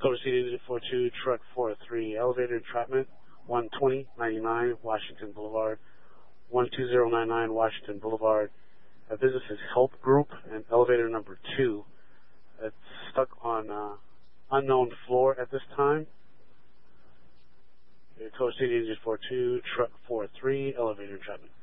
Code City 42, Truck 43, Elevator Entrapment, 12099 Washington Boulevard, 12099 Washington Boulevard. Business is Help Group, and elevator number 2. It's stuck on unknown floor at this time. Code City 42, Truck 43, Elevator Entrapment.